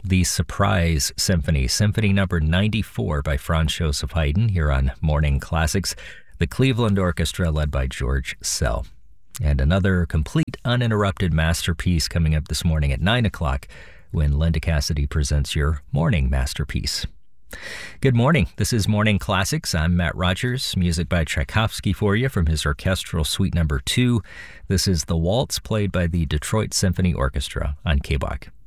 The Surprise Symphony, Symphony number 94 by Franz Joseph Haydn here on Morning Classics, the Cleveland Orchestra led by George Szell. And another complete uninterrupted masterpiece coming up this morning at 9 o'clock when Linda Cassidy presents your morning masterpiece. Good morning. This is Morning Classics. I'm Matt Rogers. Music by Tchaikovsky for you from his Orchestral Suite number 2. This is the waltz played by the Detroit Symphony Orchestra on KBOC.